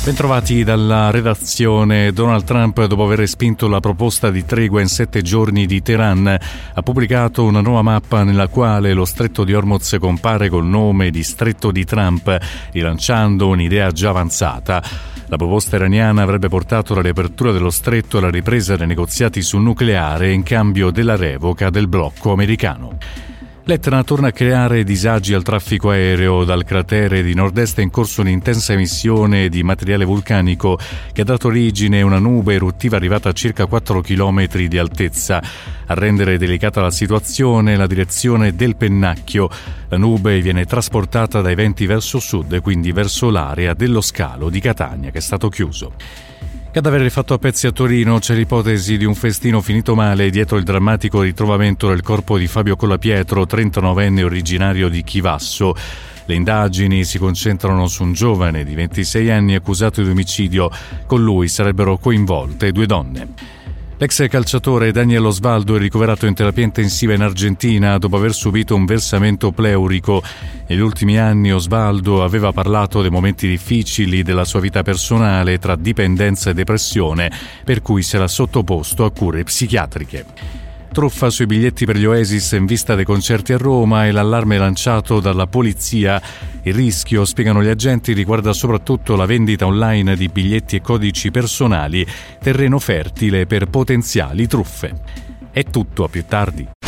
Bentrovati dalla redazione. Donald Trump, dopo aver respinto la proposta di tregua in 7 giorni di Teheran, ha pubblicato una nuova mappa nella quale lo stretto di Hormuz compare col nome di Stretto di Trump, rilanciando un'idea già avanzata. La proposta iraniana avrebbe portato alla riapertura dello stretto e alla ripresa dei negoziati sul nucleare in cambio della revoca del blocco americano. L'Etna torna a creare disagi al traffico aereo. Dal cratere di nord-est è in corso un'intensa emissione di materiale vulcanico che ha dato origine a una nube eruttiva arrivata a circa 4 km di altezza. A rendere delicata la situazione la direzione del pennacchio. La nube viene trasportata dai venti verso sud, quindi verso l'area dello scalo di Catania, che è stato chiuso. Cadavere fatto a pezzi a Torino. C'è l'ipotesi di un festino finito male dietro il drammatico ritrovamento del corpo di Fabio Collapietro, 39enne originario di Chivasso. Le indagini si concentrano su un giovane di 26 anni accusato di omicidio. Con lui sarebbero coinvolte 2 donne. L'ex calciatore Daniel Osvaldo è ricoverato in terapia intensiva in Argentina dopo aver subito un versamento pleurico. Negli ultimi anni Osvaldo aveva parlato dei momenti difficili della sua vita personale tra dipendenza e depressione, per cui si era sottoposto a cure psichiatriche. Truffa sui biglietti per gli Oasis in vista dei concerti a Roma e l'allarme lanciato dalla polizia. Il rischio, spiegano gli agenti, riguarda soprattutto la vendita online di biglietti e codici personali, terreno fertile per potenziali truffe. È tutto, a più tardi.